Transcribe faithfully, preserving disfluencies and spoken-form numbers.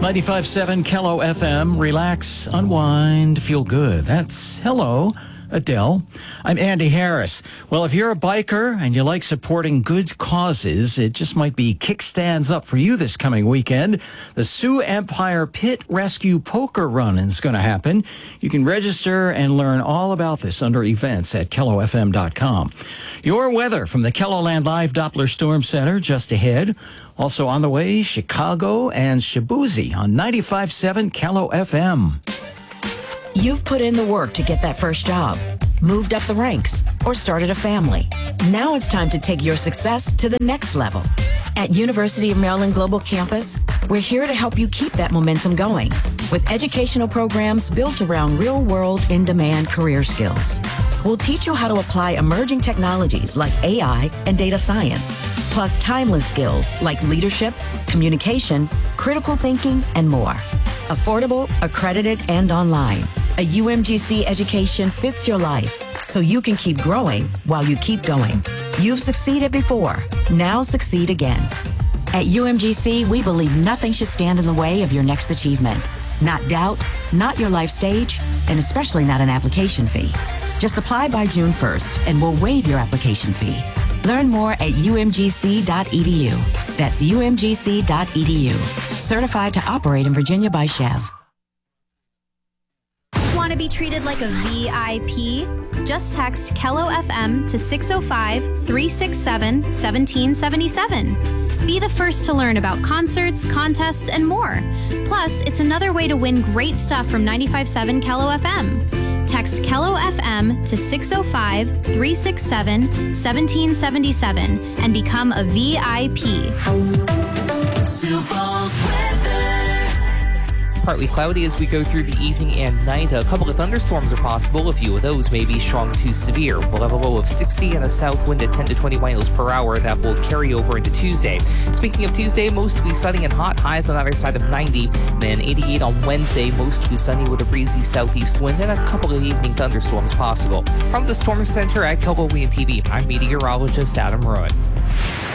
ninety-five point seven Kello F M. Relax, unwind, feel good. That's Hello, Adele. I'm Andy Harris. Well, if you're a biker and you like supporting good causes, it just might be kickstands up for you this coming weekend. The Sioux Empire Pit Rescue Poker Run is going to happen. You can register and learn all about this under events at kello f m dot com. Your weather from the KELOLAND Live Doppler Storm Center just ahead. Also on the way, Chicago and Shaboozey on ninety-five point seven Kello F M. You've put in the work to get that first job, moved up the ranks, or started a family. Now it's time to take your success to the next level. At University of Maryland Global Campus, we're here to help you keep that momentum going with educational programs built around real-world, in-demand career skills. We'll teach you how to apply emerging technologies like A I and data science, plus timeless skills like leadership, communication, critical thinking, and more. Affordable, accredited, and online. A U M G C education fits your life, so you can keep growing while you keep going. You've succeeded before. Now succeed again. At U M G C, we believe nothing should stand in the way of your next achievement. Not doubt, not your life stage, and especially not an application fee. Just apply by June first, and we'll waive your application fee. Learn more at u m g c dot e d u. That's u m g c dot e d u. Certified to operate in Virginia by Chev. Want to be treated like a V I P? Just text Kello F M to six oh five, three six seven, one seven seven seven. Be the first to learn about concerts, contests, and more. Plus, it's another way to win great stuff from ninety-five point seven Kello F M. Text Kello F M to six oh five, three six seven, one seven seven seven and become a V I P. Sioux Falls weather. Partly cloudy as we go through the evening and night. A couple of thunderstorms are possible. A few of those may be strong to severe. We'll have a low of sixty and a south wind at ten to twenty miles per hour that will carry over into Tuesday. Speaking of Tuesday, mostly sunny and hot, highs on either side of ninety. Then eighty-eight on Wednesday, mostly sunny with a breezy southeast wind and a couple of evening thunderstorms possible. From the Storm Center at Kello William T V, I'm meteorologist Adam Roy.